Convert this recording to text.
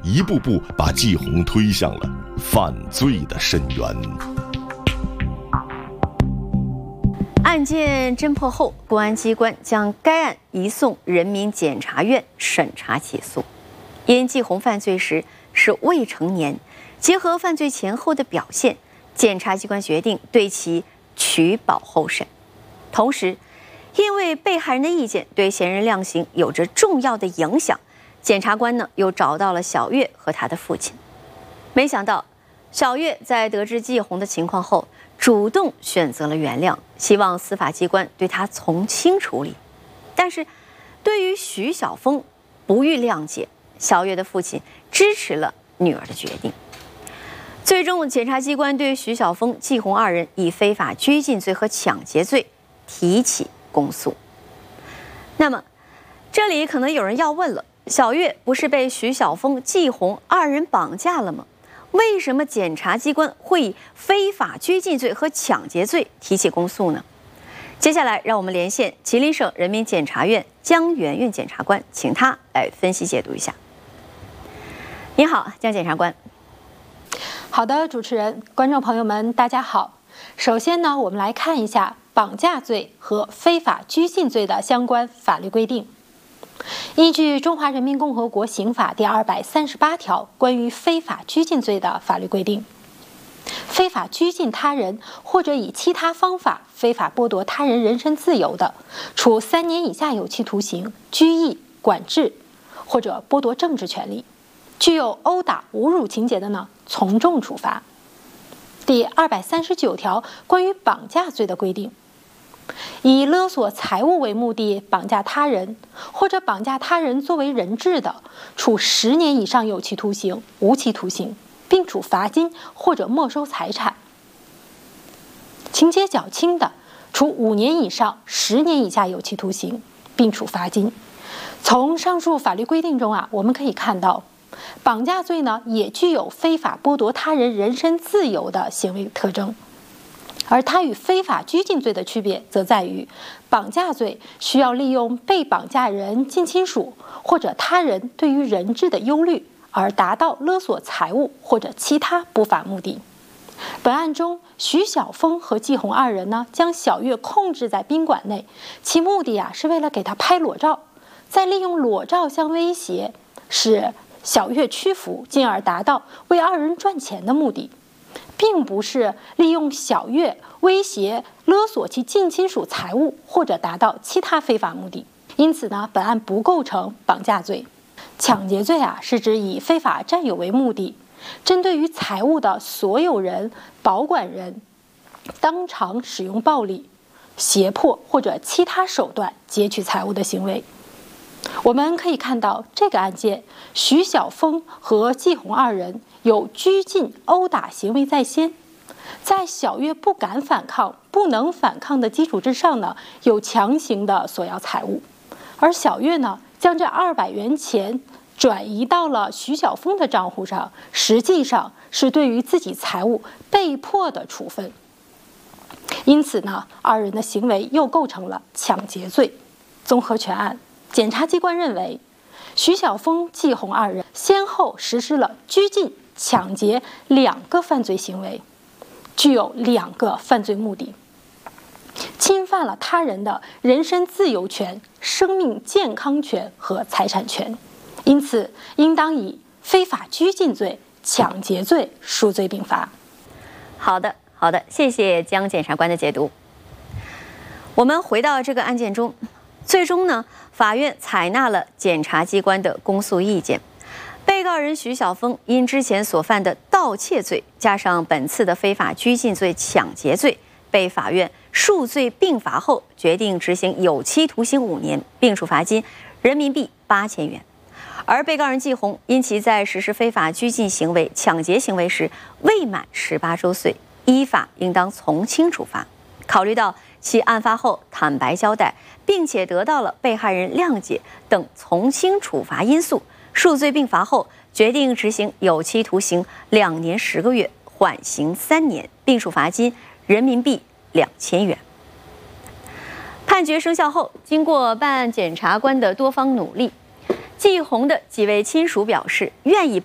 一步步把季红推向了犯罪的深渊。 案件侦破后，公安机关将该案移送人民检察院审查起诉。因季红犯罪时是未成年，结合犯罪前后的表现，检察机关决定对其取保候审。同时，因为被害人的意见对嫌疑人量刑有着重要的影响，检察官又找到了小月和他的父亲。没想到，小月在得知季红的情况后，主动选择了原谅，希望司法机关对他从轻处理。但是，对于徐晓峰不予谅解，小月的父亲支持了女儿的决定。最终，检察机关对徐晓峰、季红二人以非法拘禁罪和抢劫罪提起公诉。那么，这里可能有人要问了：小月不是被徐晓峰、季红二人绑架了吗？为什么检察机关会以非法拘禁罪和抢劫罪提起公诉呢？接下来，让我们连线吉林省人民检察院江媛媛检察官，请他来分析解读一下。您好，江检察官。 好的，主持人，观众朋友们，大家好。首先呢，我们来看一下绑架罪和非法拘禁罪的相关法律规定。依据《中华人民共和国刑法》第238条关于非法拘禁罪的法律规定，非法拘禁他人或者以其他方法非法剥夺他人人身自由的，处3年以下有期徒刑、拘役、管制或者剥夺政治权利；具有殴打、侮辱情节的呢，从重处罚。第239条关于绑架罪的规定，以勒索财物为目的绑架他人，或者绑架他人作为人质的，处10年以上有期徒刑、无期徒刑，并处罚金或者没收财产；情节较轻的，处5年以上10年以下有期徒刑，并处罚金。从上述法律规定中我们可以看到，绑架罪呢也具有非法剥夺他人人身自由的行为特征。而它与非法拘禁罪的区别则在于，绑架罪需要利用被绑架人近亲属或者他人对于人质的忧虑，而达到勒索财物或者其他不法目的。本案中，徐晓峰和季红二人呢，将小月控制在宾馆内，其目的是为了给她拍裸照，再利用裸照相威胁，使小月屈服，进而达到为二人赚钱的目的，并不是利用小月威胁勒索其近亲属财物或者达到其他非法目的。因此呢，本案不构成绑架罪。抢劫罪是指以非法占有为目的，针对于财物的所有人、保管人，当场使用暴力、胁迫或者其他手段劫取财物的行为。我们可以看到，这个案件徐晓峰和季红二人有拘禁、殴打行为在先，在小月不敢反抗、不能反抗的基础之上呢，有强行的索要财物，而小月呢，将这200元钱转移到了徐晓峰的账户上，实际上是对于自己财物被迫的处分。因此呢，二人的行为又构成了抢劫罪。综合全案，检察机关认为，徐晓峰、季红二人先后实施了拘禁、抢劫2个犯罪行为，具有2个犯罪目的，侵犯了他人的人身自由权、生命健康权和财产权，因此应当以非法拘禁罪、抢劫罪数罪并罚。 好的，谢谢江检察官的解读。我们回到这个案件中，最终呢，法院采纳了检察机关的公诉意见。被告人徐晓峰因之前所犯的盗窃罪，加上本次的非法拘禁罪、抢劫罪，被法院数罪并罚后，决定执行有期徒刑5年，并处罚金人民币8000元。而被告人季红因其在实施非法拘禁行为、抢劫行为时未满18周岁，依法应当从轻处罚。考虑到其案发后坦白交代，并且得到了被害人谅解等从轻处罚因素，数罪并罚后，决定执行有期徒刑2年10个月，缓刑3年，并处罚金人民币2000元。判决生效后，经过办案检察官的多方努力，季红的几位亲属表示愿意